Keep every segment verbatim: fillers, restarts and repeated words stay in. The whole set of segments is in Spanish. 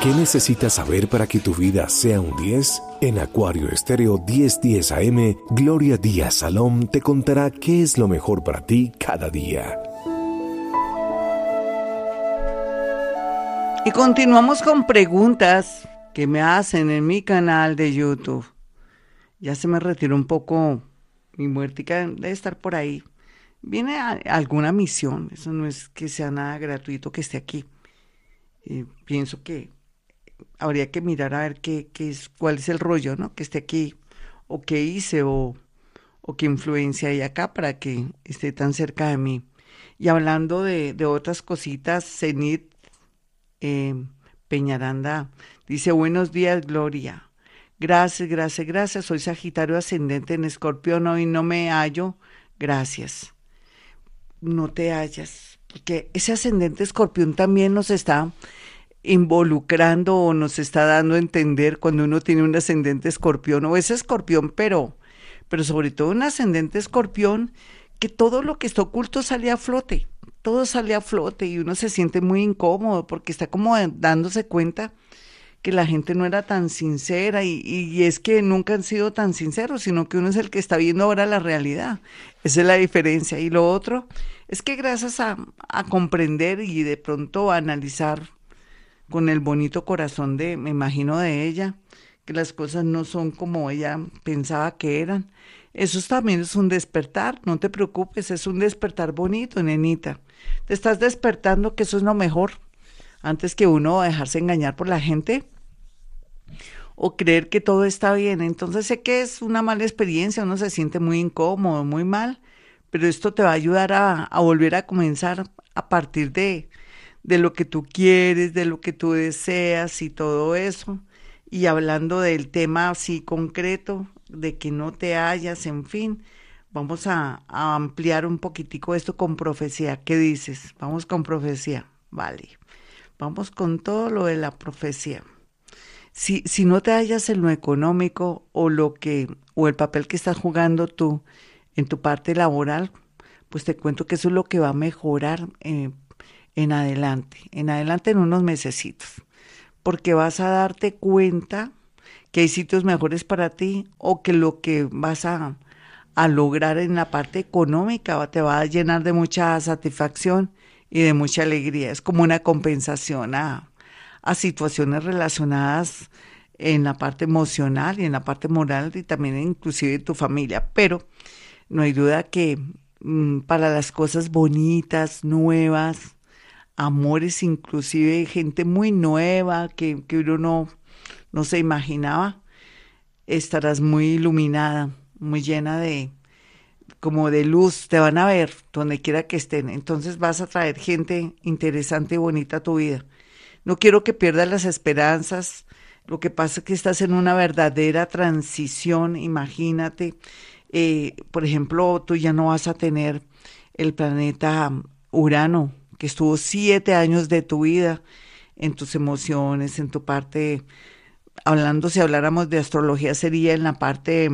¿Qué necesitas saber para que tu vida sea un diez? En Acuario Estéreo diez diez A M, Gloria Díaz Salón te contará qué es lo mejor para ti cada día. Y continuamos con preguntas que me hacen en mi canal de YouTube. Ya se me retiró un poco mi muertica, debe estar por ahí. Viene a alguna misión, eso no es que sea nada gratuito que esté aquí. Eh, pienso que habría que mirar a ver qué, qué es, cuál es el rollo, ¿no? Que esté aquí, o qué hice, o, o qué influencia hay acá para que esté tan cerca de mí. Y hablando de, de otras cositas, Zenit eh, Peñaranda dice, buenos días, Gloria. Gracias, gracias, gracias. Soy Sagitario ascendente en Escorpión, hoy no me hallo. Gracias. No te hallas, porque ese ascendente Escorpión también nos está involucrando o nos está dando a entender cuando uno tiene un ascendente Escorpión o es Escorpión, pero, pero sobre todo un ascendente Escorpión, que todo lo que está oculto sale a flote, todo sale a flote y uno se siente muy incómodo porque está como dándose cuenta que la gente no era tan sincera y, y es que nunca han sido tan sinceros, sino que uno es el que está viendo ahora la realidad. Esa es la diferencia. Y lo otro es que gracias a, a comprender y de pronto a analizar con el bonito corazón de, me imagino, de ella, que las cosas no son como ella pensaba que eran. Eso también es un despertar, no te preocupes, es un despertar bonito, nenita. Te estás despertando, que eso es lo mejor, antes que uno dejarse engañar por la gente o creer que todo está bien. Entonces sé que es una mala experiencia, uno se siente muy incómodo, muy mal, pero esto te va a ayudar a, a volver a comenzar a partir de de lo que tú quieres, de lo que tú deseas y todo eso. Y hablando del tema así concreto, de que no te hallas, en fin, vamos a, a ampliar un poquitico esto con profecía. ¿Qué dices? Vamos con profecía. Vale. Vamos con todo lo de la profecía. Si, si no te hallas en lo económico o lo que, o el papel que estás jugando tú en tu parte laboral, pues te cuento que eso es lo que va a mejorar eh, en adelante, en adelante en unos mesecitos, porque vas a darte cuenta que hay sitios mejores para ti o que lo que vas a, a lograr en la parte económica te va a llenar de mucha satisfacción y de mucha alegría. Es como una compensación a, a situaciones relacionadas en la parte emocional y en la parte moral y también inclusive en tu familia, pero no hay duda que mmm, para las cosas bonitas, nuevas, amores, inclusive gente muy nueva que, que uno no, no se imaginaba, estarás muy iluminada, muy llena de, como de luz, te van a ver donde quiera que estén, entonces vas a traer gente interesante y bonita a tu vida. No quiero que pierdas las esperanzas, lo que pasa es que estás en una verdadera transición, imagínate, eh, por ejemplo, tú ya no vas a tener el planeta Urano, que estuvo siete años de tu vida en tus emociones, en tu parte, hablando, si habláramos de astrología, sería en la parte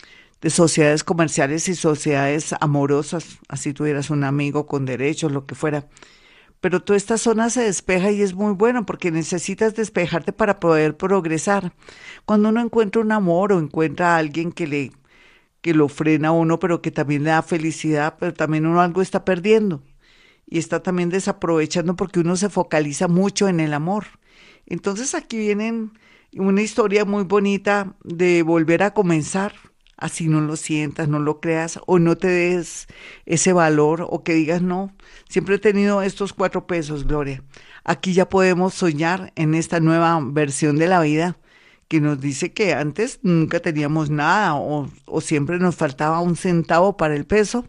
de sociedades comerciales y sociedades amorosas, así tuvieras un amigo con derechos, lo que fuera. Pero toda esta zona se despeja y es muy bueno porque necesitas despejarte para poder progresar. Cuando uno encuentra un amor o encuentra a alguien que le que lo frena a uno, pero que también le da felicidad, pero también uno algo está perdiendo. Y está también desaprovechando porque uno se focaliza mucho en el amor. Entonces aquí viene una historia muy bonita de volver a comenzar, así no lo sientas, no lo creas, o no te des ese valor, o que digas, no, siempre he tenido estos cuatro pesos, Gloria. Aquí ya podemos soñar en esta nueva versión de la vida, que nos dice que antes nunca teníamos nada, o, o siempre nos faltaba un centavo para el peso.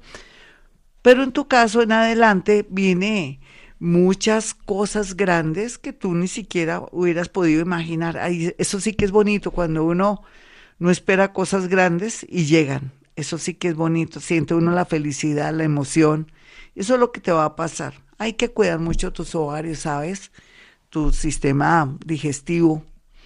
Pero en tu caso, en adelante, viene muchas cosas grandes que tú ni siquiera hubieras podido imaginar. Ay, eso sí que es bonito, cuando uno no espera cosas grandes y llegan. Eso sí que es bonito, siente uno la felicidad, la emoción. Eso es lo que te va a pasar. Hay que cuidar mucho tus ovarios, ¿sabes? Tu sistema digestivo,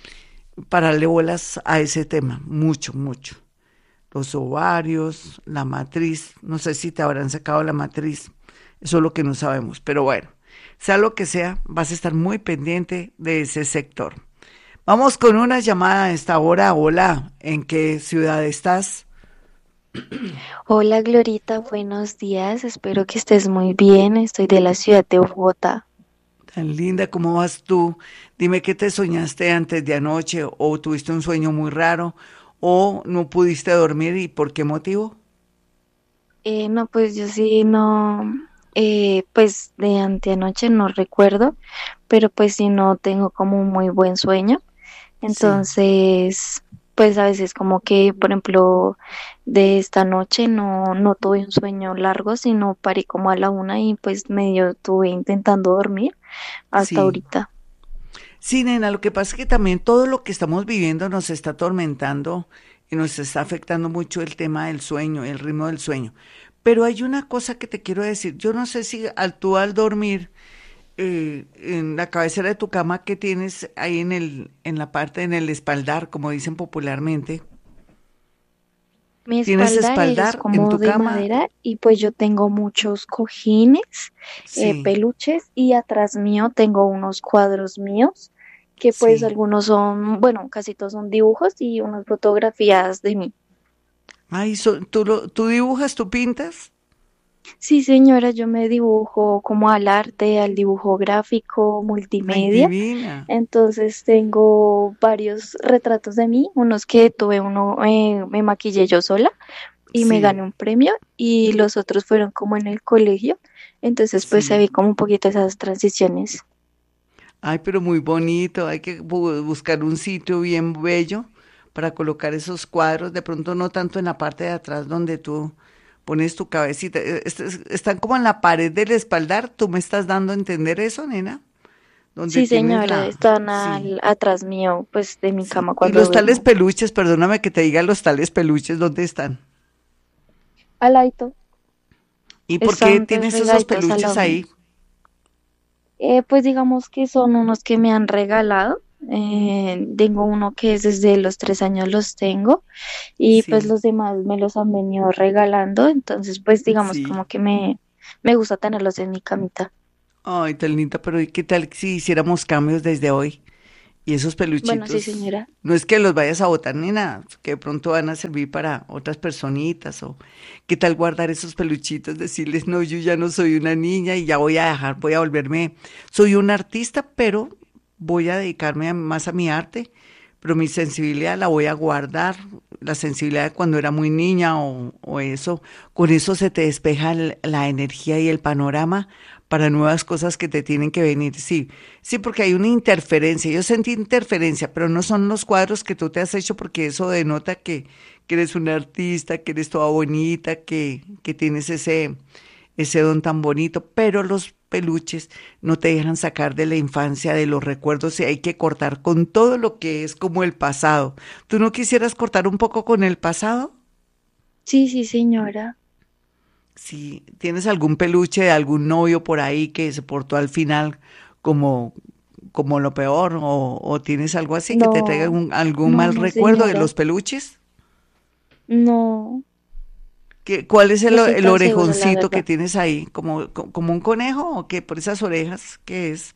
para darle bolas a ese tema, mucho, mucho. Los ovarios, la matriz, no sé si te habrán sacado la matriz, eso es lo que no sabemos, pero bueno, sea lo que sea, vas a estar muy pendiente de ese sector. Vamos con una llamada a esta hora. Hola, ¿en qué ciudad estás? Hola Glorita, buenos días, espero que estés muy bien, estoy de la ciudad de Bogotá. Tan linda, ¿cómo vas tú? Dime qué te soñaste antes de anoche o tuviste un sueño muy raro o no pudiste dormir y por qué motivo. Eh, no, pues yo sí no, eh, pues de anteanoche no recuerdo, pero pues sí no tengo como un muy buen sueño. Sí, Entonces, pues a veces como que, por ejemplo, de esta noche no, no tuve un sueño largo, sino paré como a la una y pues medio estuve intentando dormir hasta sí. ahorita. Sí, nena, lo que pasa es que también todo lo que estamos viviendo nos está atormentando y nos está afectando mucho el tema del sueño, el ritmo del sueño. Pero hay una cosa que te quiero decir. Yo no sé si al tú al dormir eh, en la cabecera de tu cama que tienes ahí en el, en la parte, en el espaldar, como dicen popularmente, Mi ¿tienes espalda es espaldar en como tu de cama? madera y pues yo tengo muchos cojines, eh, Sí, peluches y atrás mío tengo unos cuadros míos que pues sí. algunos son, bueno, casi todos son dibujos y unas fotografías de mí. Ay, so- ¿tú, lo, tú dibujas, tú pintas? Sí, señora, yo me dibujo como al arte, al dibujo gráfico, Ay, multimedia. divina. Entonces tengo varios retratos de mí, unos que tuve uno, eh, me maquillé yo sola y me Sí, gané un premio y los otros fueron como en el colegio. Entonces pues se sí. ve como un poquito esas transiciones. Ay, pero muy bonito. Hay que bu- buscar un sitio bien bello para colocar esos cuadros. De pronto no tanto en la parte de atrás donde tú pones tu cabecita. Eh, est- es- Están como en la pared del espaldar. ¿Tú me estás dando a entender eso, nena? Donde Sí, tienes señora, la... están Sí, al- atrás mío, pues de mi sí. cama Y cuando los tales duermo. peluches, perdóname que te diga los tales peluches, ¿dónde están? Al ladito, ¿Y por qué están pues tienes esos regaditos al peluches lado mío. ahí? Eh, pues digamos que son unos que me han regalado. Eh, tengo uno que es desde los tres años los tengo y pues Sí, los demás me los han venido regalando. Entonces pues digamos sí. como que me, me gusta tenerlos en mi camita. Ay, tan linda, pero ¿y qué tal si hiciéramos cambios desde hoy? Y esos Bueno, sí, peluchitos, señora. no es que los vayas a botar ni nada, que de pronto van a servir para otras personitas o qué tal guardar esos peluchitos, decirles, no, yo ya no soy una niña y ya voy a dejar, voy a volverme, soy un artista, pero voy a dedicarme a- más a mi arte, pero mi sensibilidad la voy a guardar, la sensibilidad de cuando era muy niña o, o eso, con eso se te despeja el- la energía y el panorama para nuevas cosas que te tienen que venir. Sí, sí, porque hay una interferencia. Yo sentí interferencia, pero no son los cuadros que tú te has hecho porque eso denota que, que eres una artista, que eres toda bonita, que, que tienes ese, ese don tan bonito, pero los peluches no te dejan sacar de la infancia, de los recuerdos, y hay que cortar con todo lo que es como el pasado. ¿Tú no quisieras cortar un poco con el pasado? Sí, sí, señora. Si tienes algún peluche de algún novio por ahí que se portó al final como, como lo peor, o, o tienes algo así que te traiga No, un- algún no, mal no, recuerdo de señora. los peluches. No, ¿Qué, cuál es no el, estoy el tan segura, la orejoncito que verdad. tienes ahí? ¿Como, co- como un conejo o qué? ¿Por esas orejas? ¿Qué es?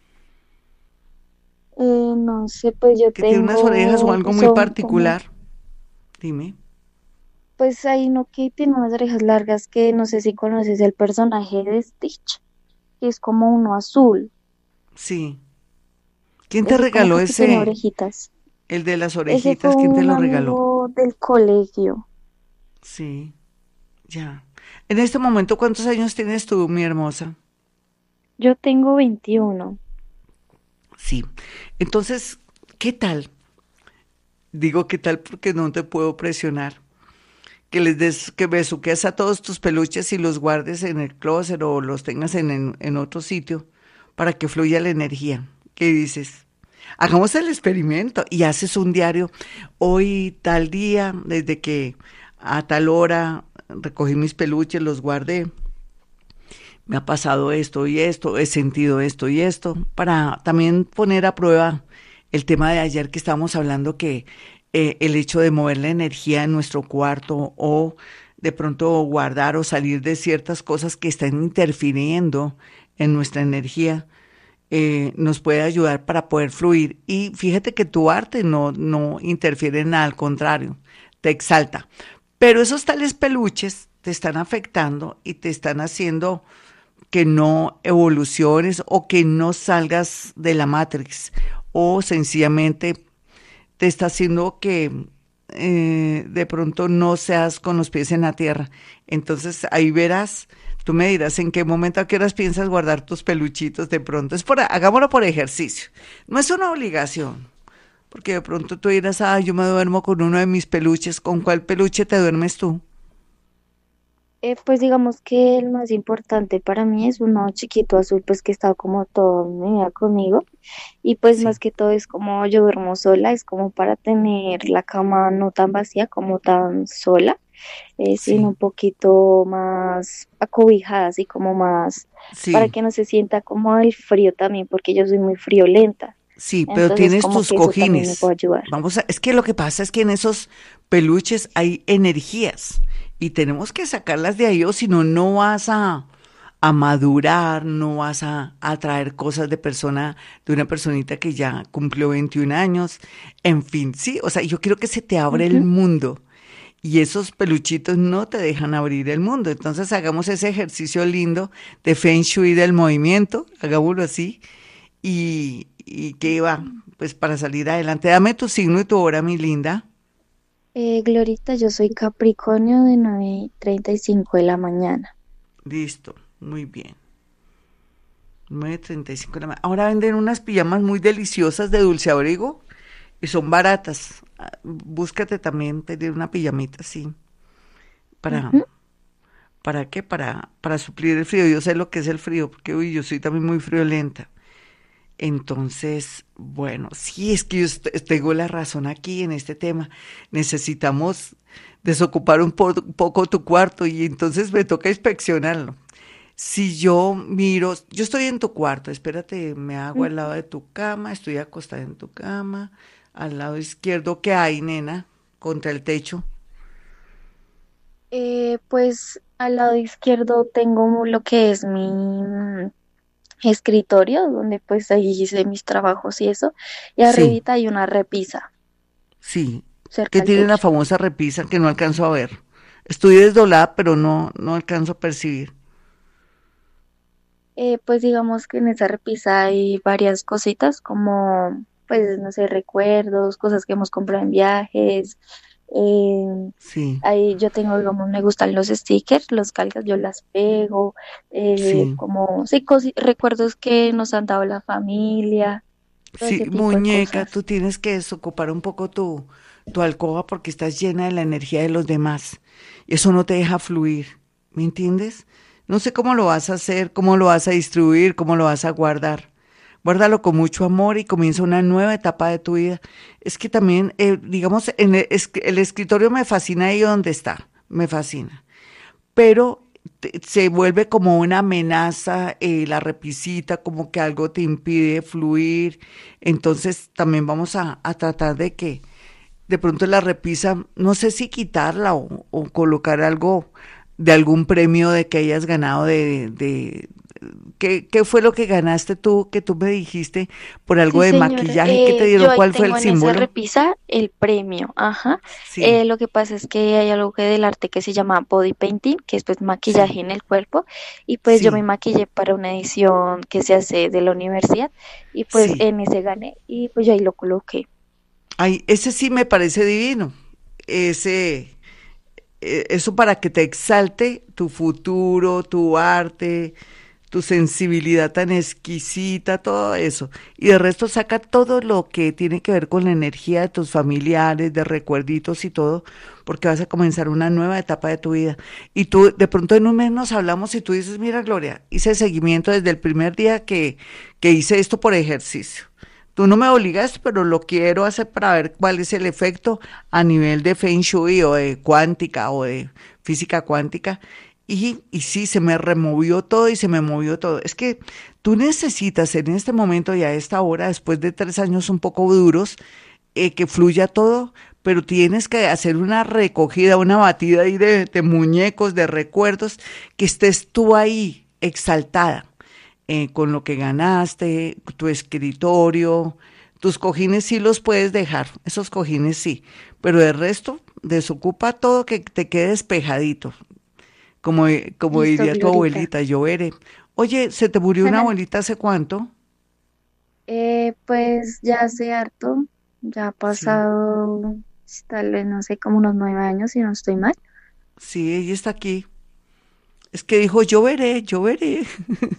Eh, no sé, pues yo ¿Que tiene unas orejas o tengo, algo muy son como, particular? Dime. pues hay uno que tiene unas orejas largas que no sé si conoces el personaje de Stitch, que es como uno azul, Sí. ¿Quién te ese como regaló que tiene ese, orejitas. el de las Ese fue orejitas? ¿Quién te un lo regaló? amigo del colegio. Sí, ya. En este momento, ¿cuántos años tienes tú, mi hermosa? Yo tengo veintiuno. Sí. Entonces, ¿qué tal? Digo qué tal porque no te puedo presionar. Que les des, que besuques a todos tus peluches y los guardes en el closet o los tengas en, en, en otro sitio para que fluya la energía. ¿Qué dices? Hagamos el experimento y haces un diario. Hoy, tal día, desde que a tal hora recogí mis peluches, los guardé. Me ha pasado esto y esto, he sentido esto y esto, para también poner a prueba el tema de ayer que estábamos hablando, que eh, el hecho de mover la energía en nuestro cuarto o de pronto guardar o salir de ciertas cosas que están interfiriendo en nuestra energía, eh, nos puede ayudar para poder fluir. Y fíjate que tu arte no, no interfiere en nada, al contrario, te exalta. Pero esos tales peluches te están afectando y te están haciendo que no evoluciones o que no salgas de la Matrix, o sencillamente te está haciendo que eh, de pronto no seas con los pies en la tierra. Entonces ahí verás, tú me dirás en qué momento, a qué horas piensas guardar tus peluchitos de pronto. Es por, hagámoslo por ejercicio, no es una obligación, porque de pronto tú dirás, ah, yo me duermo con uno de mis peluches. ¿Con cuál peluche te duermes tú? Eh, pues digamos que el más importante para mí es uno chiquito azul, pues que está como todo mi vida conmigo. Y pues Sí, más que todo es como yo duermo sola, es como para tener la cama no tan vacía como tan sola, eh, sino sí, un poquito más acobijada, así como más, para sí, que no se sienta como el frío también, porque yo soy muy friolenta. sí, pero Entonces tienes como tus que eso también me cojines. puede ayudar. Vamos a, es que lo que pasa es que en esos peluches hay energías y tenemos que sacarlas de ahí, o si no, no vas a, a madurar, no vas a, a traer cosas de persona, de una personita que ya cumplió veintiún años, en fin, sí, o sea, yo quiero que se te abra el Ujú. mundo. Y esos peluchitos no te dejan abrir el mundo. Entonces hagamos ese ejercicio lindo de Feng Shui del movimiento, hagámoslo así, y, y que va, pues para salir adelante. Dame tu signo y tu hora, mi linda. Eh, Glorita, yo soy Capricornio de nueve y treinta y cinco de la mañana. Listo, muy bien. nueve treinta y cinco de la mañana. Ahora venden unas pijamas muy deliciosas de dulce abrigo y son baratas. Ah, búscate también pedir una pijamita así. ¿Para, Ujú. para qué? Para, para suplir el frío. Yo sé lo que es el frío, porque uy, yo soy también muy friolenta. Entonces, bueno, sí, es que yo est- tengo la razón aquí en este tema. Necesitamos desocupar un po- poco tu cuarto y entonces me toca inspeccionarlo. Si yo miro, yo estoy en tu cuarto, espérate, me hago al lado de tu cama, estoy acostada en tu cama, al lado izquierdo, ¿qué hay, nena? Contra el techo. Eh, pues al lado izquierdo tengo lo que es mi mm, escritorio, donde pues ahí hice mis trabajos y eso, y Sí, arribita hay una repisa sí, cerca que al tiene la techo. famosa repisa que no alcanzo a ver. Estoy desdoblada, pero no, no alcanzo a percibir. Eh, pues digamos que en esa repisa hay varias cositas como, pues no sé, recuerdos, cosas que hemos comprado en viajes. eh, Sí, Ahí yo tengo, digamos, me gustan los stickers, los calcas, yo las pego, eh, sí. como, sí, cosi- recuerdos que nos han dado la familia, todo Sí, ese tipo de muñeca, tú cosas. tienes que desocupar un poco tu, tu alcoba porque estás llena de la energía de los demás. Y eso no te deja fluir, ¿me entiendes? No sé cómo lo vas a hacer, cómo lo vas a distribuir, cómo lo vas a guardar. Guárdalo con mucho amor y comienza una nueva etapa de tu vida. Es que también, eh, digamos, en el, es- el escritorio me fascina ahí donde está, me fascina, pero te- se vuelve como una amenaza, eh, la repisita, como que algo te impide fluir. Entonces también vamos a, a tratar de que de pronto la repisa, no sé si quitarla o, o colocar algo de algún premio de que hayas ganado de, de, ¿qué, qué fue lo que ganaste tú, que tú me dijiste por algo Sí, de señora. maquillaje que te Eh, yo dieron? ahí ¿Cuál fue el tengo en esa símbolo? repisa el premio, ajá. Sí, Eh, lo que pasa es que hay algo que del arte que se llama body painting, que es pues sí, maquillaje en el cuerpo, y pues yo me sí, maquillé para una edición que se hace de la universidad, y pues sí. en ese gané, y pues yo ahí lo coloqué. Ay, ese sí me parece divino. Ese, eh, eso para que te exalte tu futuro, tu arte, tu sensibilidad tan exquisita, todo eso. Y de resto saca todo lo que tiene que ver con la energía de tus familiares, de recuerditos y todo, porque vas a comenzar una nueva etapa de tu vida. Y tú, de pronto en un mes nos hablamos y tú dices, mira, Gloria, hice seguimiento desde el primer día que, que hice esto por ejercicio. Tú no me obligas, pero lo quiero hacer para ver cuál es el efecto a nivel de Feng Shui o de cuántica o de física cuántica. Y, y sí, se me removió todo y se me movió todo. Es que tú necesitas en este momento y a esta hora, después de tres años un poco duros, eh, que fluya todo, pero tienes que hacer una recogida, una batida ahí de, de muñecos, de recuerdos, que estés tú ahí exaltada. eh, con lo que ganaste, tu escritorio, tus cojines sí los puedes dejar, esos cojines sí, pero el resto desocupa todo que te quede despejadito, como, como Listo, diría tu Glorita. abuelita, yo veré. Oye, ¿se te murió una abuelita hace cuánto? Eh, pues ya hace harto, ya ha Sí, pasado tal vez, no sé, como unos nueve años, si no estoy mal. sí, ella está aquí. Es que dijo, yo veré, yo veré,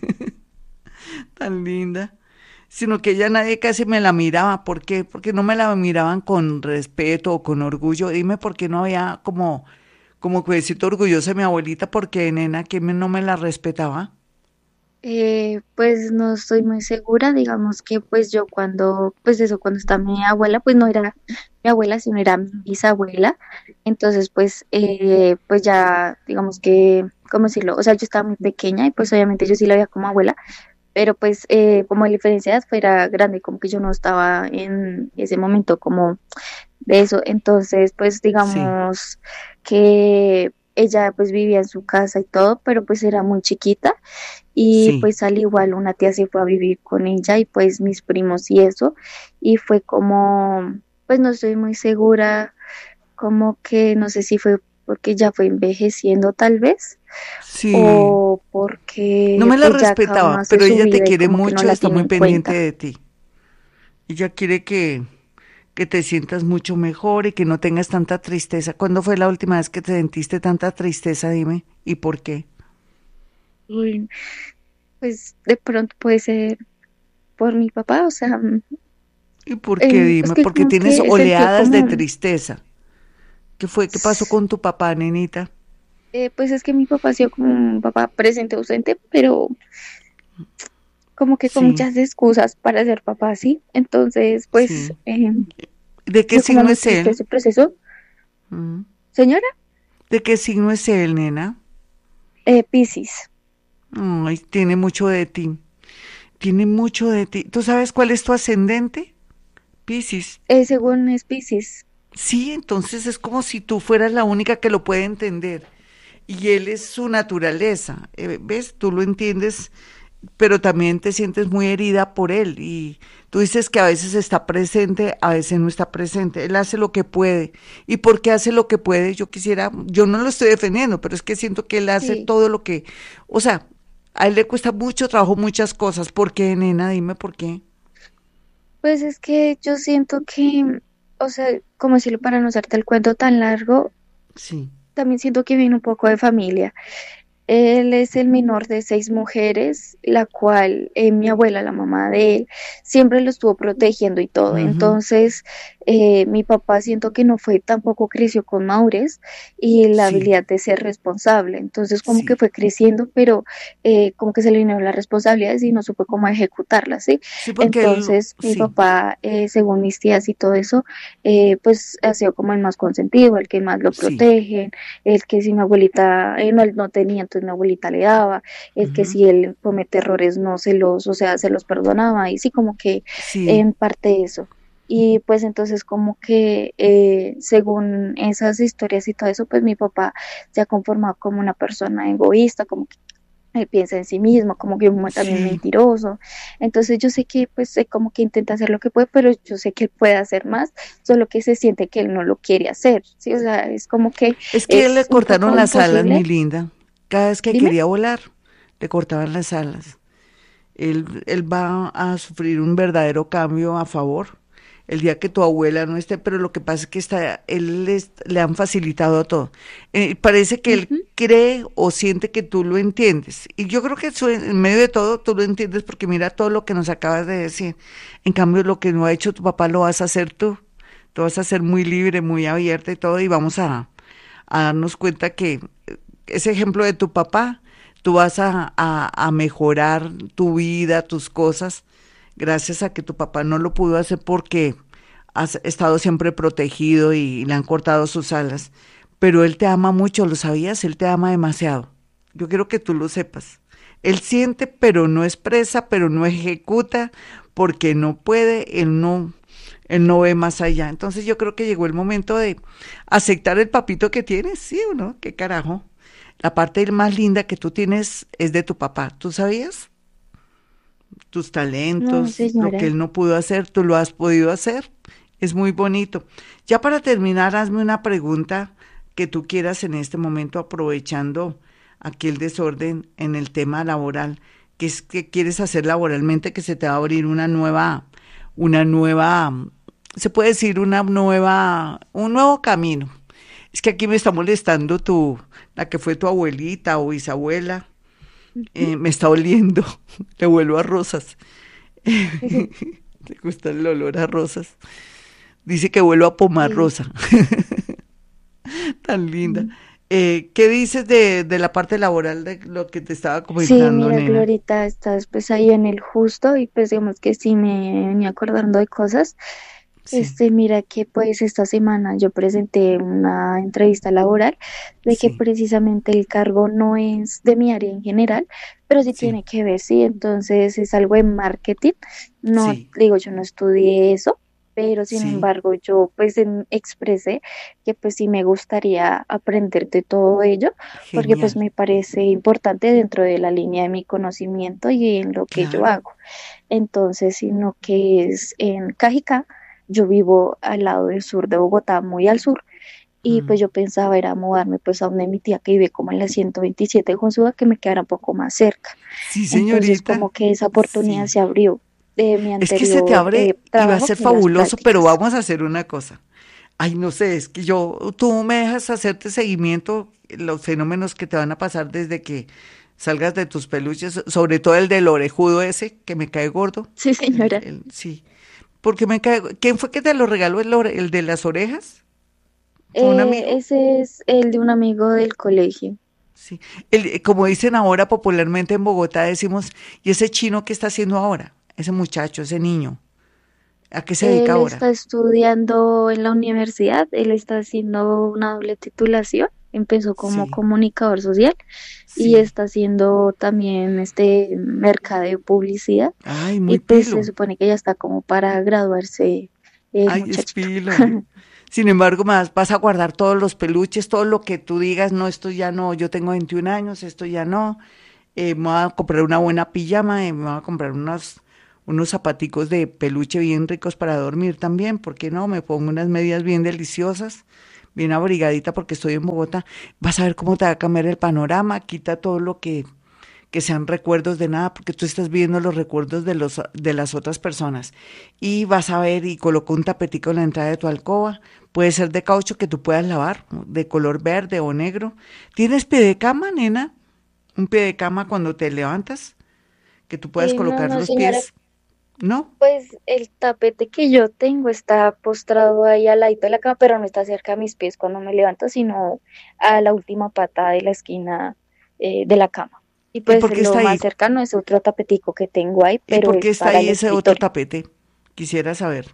tan linda. Sino que ella nadie casi me la miraba. ¿Por qué? Porque no me la miraban con respeto o con orgullo. Dime por qué no había como, como que decirte orgullosa de mi abuelita, porque nena, que me- no me la respetaba. Eh, pues no estoy muy segura, digamos que pues yo cuando, pues eso, cuando está mi abuela, pues no era mi abuela, sino era mi bisabuela. Entonces, pues, eh, pues ya, digamos que, ¿cómo decirlo? O sea, yo estaba muy pequeña y pues obviamente yo sí la veía como abuela, pero pues eh, como la diferencia de edad fuera grande, como que yo no estaba en ese momento como de eso. Entonces, pues Sí, digamos que ella pues vivía en su casa y todo, pero pues era muy chiquita y sí. pues al igual una tía se fue a vivir con ella y pues mis primos y eso, y fue como, pues no estoy muy segura, como que no sé si fue porque ya fue envejeciendo tal vez, Sí, o no porque me la pues ya cada uno respetaba, hace pero su ella te vida y quiere como que no mucho, la está tiene muy en pendiente cuenta. de ti. Ella quiere que, que te sientas mucho mejor y que no tengas tanta tristeza. ¿Cuándo fue la última vez que te sentiste tanta tristeza? Dime, ¿y por qué? Uy, pues de pronto puede ser por mi papá, o sea, mm, ¿Y por qué? eh, es Dime, que porque como tienes que he sentido oleadas de como, tristeza. ¿Qué fue? ¿Qué pasó con tu papá, nenita? eh, pues es que mi papá ha sido como un papá presente ausente, pero como que con Sí, muchas excusas para ser papá, ¿sí? Entonces, pues, sí. eh, ¿De ha qué sido como signo muy es triste él? ese proceso. Mm. Señora, ¿De qué signo es él, nena? eh, Piscis, Ay, tiene mucho de ti. Tiene mucho de ti. ¿Tú sabes cuál es tu ascendente? Piscis. eh, según es Piscis, Sí, entonces es como si tú fueras la única que lo puede entender. Y él es su naturaleza. Eh, ¿ves? Tú lo entiendes, pero también te sientes muy herida por él. Y tú dices que a veces está presente, a veces no está presente. Él hace lo que puede. ¿Y por qué hace lo que puede? Yo quisiera, yo no lo estoy defendiendo, pero es que siento que él hace sí, todo lo que, o sea, a él le cuesta mucho trabajo muchas cosas. ¿Por qué, nena? Dime por qué. pues es que yo siento que, o sea, como decirlo para no hacerte el cuento tan largo, Sí, también siento que viene un poco de familia. Él es el menor de seis mujeres, la cual eh, mi abuela, la mamá de él, siempre lo estuvo protegiendo y todo. ujú, Entonces, eh, mi papá siento que no fue, tampoco creció con madurez y la sí, habilidad de ser responsable. Entonces, como que sí, fue creciendo, pero eh, como que se le vinieron las responsabilidades y no supo cómo ejecutarlas, ¿sí? sí, porque él, Entonces, mi sí, papá, eh, según mis tías y todo eso, eh, pues ha sido como el más consentido, el que más lo sí, protege, el que si mi abuelita, eh, no, él no tenía, entonces mi abuelita le daba, el que ujú, si él comete errores no se los, o sea, se los perdonaba, y sí, como que sí, en parte eso. Y pues entonces como que eh, según esas historias y todo eso, pues mi papá se ha conformado como una persona egoísta, como que él piensa en sí mismo, como que un también sí. mentiroso. Entonces yo sé que pues eh, como que intenta hacer lo que puede, pero yo sé que él puede hacer más, solo que se siente que él no lo quiere hacer, ¿sí? O sea, es como que Es que a él le es un cortaron poco las alas, mi imposible. linda. Cada vez que Dime. quería volar, le cortaban las alas. Él, él va a sufrir un verdadero cambio a favor el día que tu abuela no esté, pero lo que pasa es que está, él les- le han facilitado todo. Eh, parece que él Ujú. cree o siente que tú lo entiendes. Y yo creo que eso, en medio de todo tú lo entiendes porque mira todo lo que nos acabas de decir. En cambio, lo que no ha hecho tu papá lo vas a hacer tú. Tú vas a ser muy libre, muy abierta y todo, y vamos a, a darnos cuenta que eh, ese ejemplo de tu papá, tú vas a, a, a mejorar tu vida, tus cosas, gracias a que tu papá no lo pudo hacer porque has estado siempre protegido y le han cortado sus alas. Pero él te ama mucho, ¿lo sabías? Él te ama demasiado. Yo quiero que tú lo sepas. Él siente, pero no expresa, pero no ejecuta, porque no puede, él no, él no ve más allá. Entonces yo creo que llegó el momento de aceptar el papito que tienes, ¿sí o no? ¿Qué carajo? La parte más linda que tú tienes es de tu papá, ¿tú sabías? tus No, talentos, lo que señora. él no pudo hacer, tú lo has podido hacer. Es muy bonito. Ya para terminar, hazme una pregunta que tú quieras en este momento, aprovechando aquí el desorden en el tema laboral. ¿Qué es que quieres hacer laboralmente que se te va a abrir una nueva, una nueva, se puede decir una nueva, un nuevo camino? Es que aquí me está molestando tu, la que fue tu abuelita o bisabuela, Ujú. eh, me está oliendo, le vuelvo a rosas. Le gusta el olor a rosas. Dice que vuelvo a pomar Sí. rosa, tan linda. Mm. Eh, ¿qué dices de, de la parte laboral de lo que te estaba Sí, comentando, mira, nena? Glorita, estás pues ahí en el justo y pues digamos que sí me venía acordando de cosas. Sí, Este, mira que pues esta semana yo presenté una entrevista laboral de que sí, precisamente el cargo no es de mi área en general, pero sí sí, tiene que ver, sí, entonces es algo de marketing. No, sí, digo, yo no estudié eso, pero sin sí, embargo yo pues em, expresé que pues sí me gustaría aprender de todo ello, porque pues genial, me parece importante dentro de la línea de mi conocimiento y en lo que yo claro. hago. Entonces, sino que es en Cajicá. Yo vivo al lado del sur de Bogotá, muy al sur, y Mm. pues yo pensaba era mudarme pues a donde mi tía que vive como en la ciento veintisiete de Josué, que me quedara un poco más cerca. Sí, Entonces como señorita, que esa oportunidad sí. se abrió de mi Es que se te anterior eh, abre y va a trabajo ser de las fabuloso, pero prácticas. vamos a hacer una cosa. Ay, no sé, es que yo, tú me dejas hacerte seguimiento, los fenómenos que te van a pasar desde que salgas de tus peluches, sobre todo el del orejudo ese, que me cae gordo. Sí, El, señora. el, sí, porque me cae. ¿Quién fue que te lo regaló el, ore- el de las orejas? ¿Fue un Eh, amigo? ese es el de un amigo del colegio. Sí. El, como dicen ahora popularmente en Bogotá, decimos, ¿y ese chino qué está haciendo ahora? Ese muchacho, ese niño, ¿a qué se dedica Él ahora? está estudiando en la universidad, él está haciendo una doble titulación, empezó como Sí, comunicador social y sí. está haciendo también este mercadeo publicidad Ay, y muy pues se pilo. supone que ya está como para graduarse el Ay, es muchachito. pilo. Sin embargo, más vas a guardar todos los peluches, todo lo que tú digas, no, esto ya no, yo tengo veintiún años, esto ya no. Eh, me voy a comprar una buena pijama, eh, me voy a comprar unos, unos zapaticos de peluche bien ricos para dormir también, ¿por qué no? Me pongo unas medias bien deliciosas, bien abrigadita porque estoy en Bogotá. Vas a ver cómo te va a cambiar el panorama, quita todo lo que que sean recuerdos de nada, porque tú estás viendo los recuerdos de, los, de las otras personas. Y vas a ver y coloca un tapetico en la entrada de tu alcoba. Puede ser de caucho que tú puedas lavar, de color verde o negro. ¿Tienes pie de cama, nena? Un pie de cama cuando te levantas, que tú puedas Eh, no, colocar no, los señora, pies. ¿No? pues el tapete que yo tengo está postrado ahí al ladito de la cama, pero no está cerca a mis pies cuando me levanto, sino a la última pata de la esquina eh, de la cama. Y ¿Y pues por qué lo está más ahí? cercano es otro tapetico que tengo ahí, ¿Y pero por qué es está para ahí el ese otro escritorio. tapete? Quisiera saber.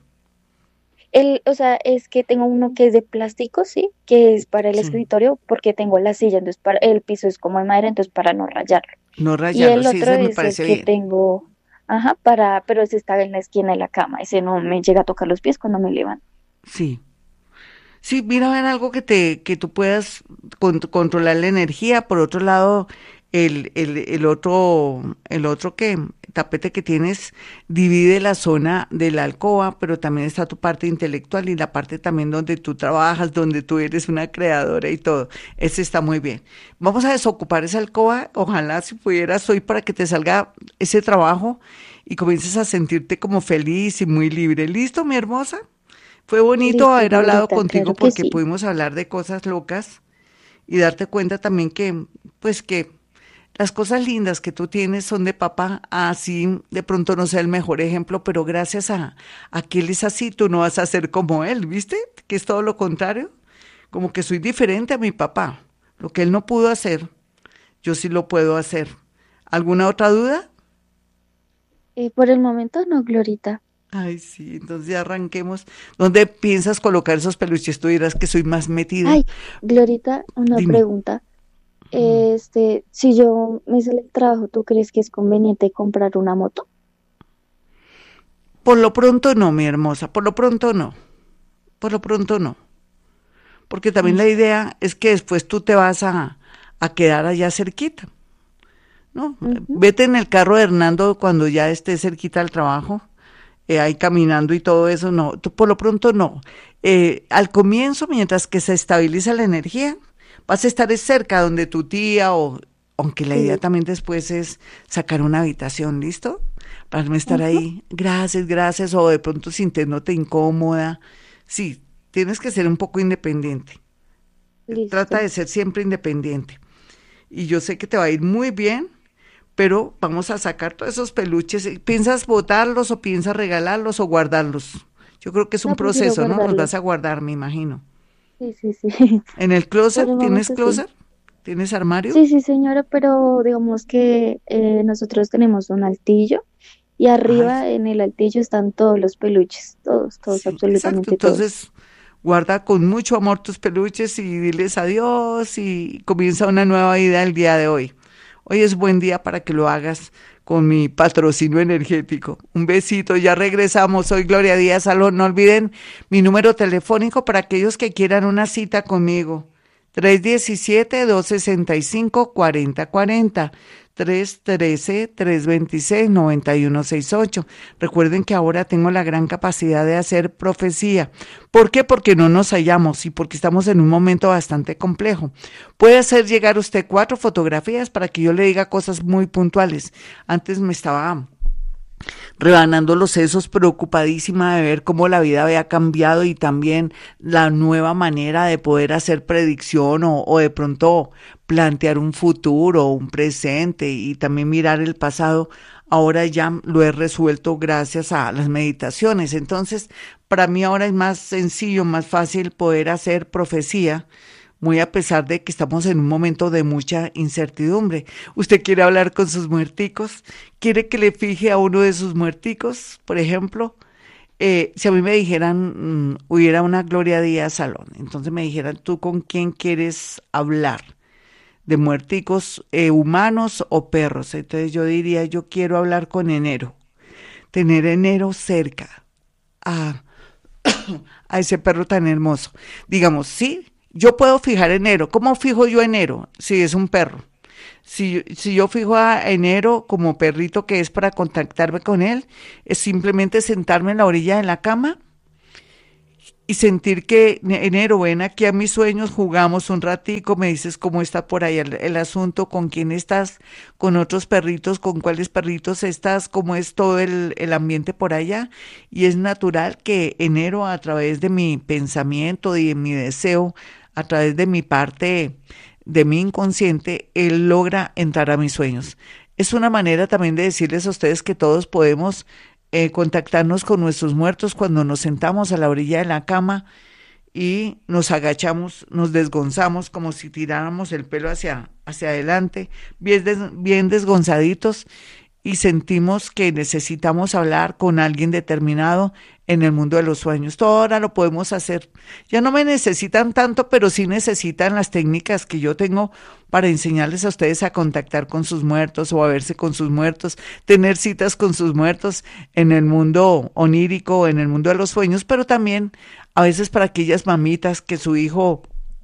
El, o sea, es que tengo uno que es de plástico, sí, que es para el Sí. escritorio porque tengo la silla, entonces para, el piso es como de madera, entonces para no rayarlo. No Y rayarlo, el sí, otro ese me es el parece que bien. tengo, ajá, para, pero ese está en la esquina de la cama, ese no me llega a tocar los pies cuando me levanto. Sí. Sí, mira, a ver algo que te, que tú puedas con- controlar la energía. Por otro lado, el, el, el otro, el otro que tapete que tienes divide la zona de la alcoba, pero también está tu parte intelectual y la parte también donde tú trabajas, donde tú eres una creadora y todo. Ese está muy bien. Vamos a desocupar esa alcoba. Ojalá si pudieras hoy para que te salga ese trabajo y comiences a sentirte como feliz y muy libre. ¿Listo, mi hermosa? Fue bonito Listo, haber hablado Glorita, contigo claro que porque sí. pudimos hablar de cosas locas y darte cuenta también que, pues que las cosas lindas que tú tienes son de papá, así de pronto no sea el mejor ejemplo, pero gracias a, a que él es así, tú no vas a ser como él, ¿viste? Que es todo lo contrario, como que soy diferente a mi papá. Lo que él no pudo hacer, yo sí lo puedo hacer. ¿Alguna otra duda? Eh, por el momento no, Glorita. Ay, sí, entonces ya arranquemos. ¿Dónde piensas colocar esos peluches? Tú dirás que soy más metida. Ay, Glorita, una Dime. pregunta. Este, si yo me sale el trabajo, ¿tú crees que es conveniente comprar una moto? Por lo pronto no, mi hermosa, por lo pronto no, por lo pronto no, porque también la Listo. idea es que después tú te vas a, a quedar allá cerquita. ¿no? Ujú. Vete en el carro de Hernando cuando ya estés cerquita al trabajo, eh, ahí caminando y todo eso, no, tú por lo pronto no. Eh, al comienzo, mientras que se estabiliza la energía, vas a estar es cerca donde tu tía o, aunque la idea Sí. también después es sacar una habitación, ¿listo? Para no estar Ujú. ahí, gracias, gracias, o de pronto sintiéndote incómoda. Sí, tienes que ser un poco independiente. Trata Listo. de ser siempre independiente. Y yo sé que te va a ir muy bien, pero vamos a sacar todos esos peluches. ¿Piensas botarlos o piensas regalarlos o guardarlos? Yo creo que es un No, prefiero proceso, ¿no? Los vas a guardarlos. guardar, me imagino. Sí, sí, sí. ¿En el Por closet? el ¿Tienes momento sí. closet? ¿Tienes armario? Sí, sí, señora, pero digamos que eh, nosotros tenemos un altillo y Ay, arriba en el altillo están todos los peluches, todos, todos, sí, exacto. absolutamente todos. Entonces, guarda con mucho amor tus peluches y diles adiós y comienza una nueva vida el día de hoy. Hoy es buen día para que lo hagas con mi patrocinio energético. Un besito, ya regresamos. Soy Gloria Díaz Salón. No olviden mi número telefónico para aquellos que quieran una cita conmigo. tres uno siete, dos seis cinco, cuatro cero cuatro cero. tres uno tres, tres dos seis, nueve uno seis ocho. Recuerden que ahora tengo la gran capacidad de hacer profecía. ¿Por qué? Porque no nos hallamos y porque estamos en un momento bastante complejo. Puede hacer llegar usted cuatro fotografías para que yo le diga cosas muy puntuales. Antes me estaba rebanando los sesos, preocupadísima de ver cómo la vida había cambiado y también la nueva manera de poder hacer predicción o, o de pronto plantear un futuro, un presente y también mirar el pasado. Ahora ya lo he resuelto gracias a las meditaciones. Entonces, para mí ahora es más sencillo, más fácil poder hacer profecía, muy a pesar de que estamos en un momento de mucha incertidumbre. ¿Usted quiere hablar con sus muerticos? ¿Quiere que le fije a uno de sus muerticos, por ejemplo? Eh, si a mí me dijeran, mm, hubiera una Gloria Díaz Salón, entonces me dijeran, ¿tú con quién quieres hablar? ¿De muerticos eh, humanos o perros? Entonces yo diría, yo quiero hablar con Enero, tener Enero cerca. Ah, a ese perro tan hermoso. Digamos, sí, yo puedo fijar enero. ¿Cómo fijo yo enero? Si es un perro. Si, si yo fijo a enero como perrito que es para contactarme con él, es simplemente sentarme en la orilla de la cama y sentir que enero, ven aquí a mis sueños, jugamos un ratico, me dices cómo está por ahí el, el asunto, con quién estás, con otros perritos, con cuáles perritos estás, cómo es todo el, el ambiente por allá. Y es natural que enero, a través de mi pensamiento y de mi deseo, a través de mi parte, de mi inconsciente, él logra entrar a mis sueños. Es una manera también de decirles a ustedes que todos podemos eh, contactarnos con nuestros muertos cuando nos sentamos a la orilla de la cama y nos agachamos, nos desgonzamos como si tiráramos el pelo hacia, hacia adelante, bien, des, bien desgonzaditos, y sentimos que necesitamos hablar con alguien determinado en el mundo de los sueños. Todo ahora lo podemos hacer. Ya no me necesitan tanto, pero sí necesitan las técnicas que yo tengo para enseñarles a ustedes a contactar con sus muertos o a verse con sus muertos, tener citas con sus muertos en el mundo onírico, en el mundo de los sueños, pero también a veces para aquellas mamitas que su hijo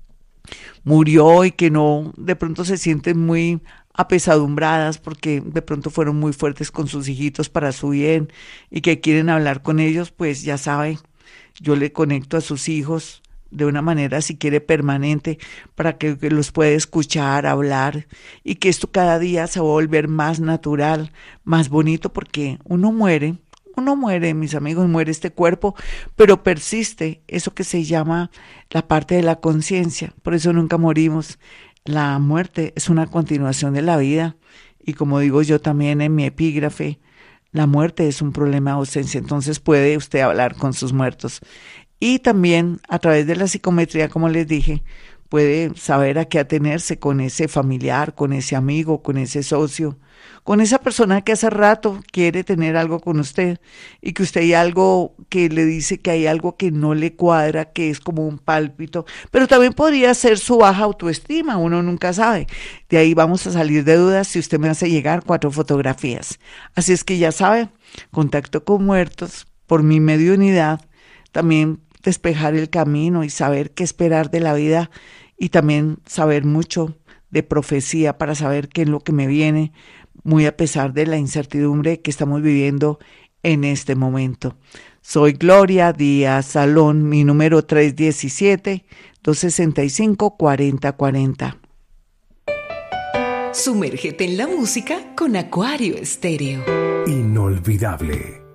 murió y que no, de pronto se sienten muy apesadumbradas porque de pronto fueron muy fuertes con sus hijitos para su bien y que quieren hablar con ellos, pues ya saben, yo le conecto a sus hijos de una manera, si quiere, permanente, para que, que los pueda escuchar, hablar, y que esto cada día se va a volver más natural, más bonito, porque uno muere, uno muere, mis amigos, muere este cuerpo, pero persiste eso que se llama la parte de la conciencia, por eso nunca morimos. La muerte es una continuación de la vida, y como digo yo también en mi epígrafe, la muerte es un problema de ausencia, entonces puede usted hablar con sus muertos. Y también a través de la psicometría, como les dije, puede saber a qué atenerse con ese familiar, con ese amigo, con ese socio, con esa persona que hace rato quiere tener algo con usted y que usted hay algo que le dice que hay algo que no le cuadra, que es como un pálpito, pero también podría ser su baja autoestima, uno nunca sabe. De ahí vamos a salir de dudas si usted me hace llegar cuatro fotografías. Así es que ya sabe, contacto con muertos por mi mediunidad, también despejar el camino y saber qué esperar de la vida y también saber mucho de profecía para saber qué es lo que me viene muy a pesar de la incertidumbre que estamos viviendo en este momento. Soy Gloria Díaz Salón, mi número tres uno siete, dos seis cinco, cuatro cero cuatro cero. Sumérgete en la música con Acuario Estéreo. Inolvidable.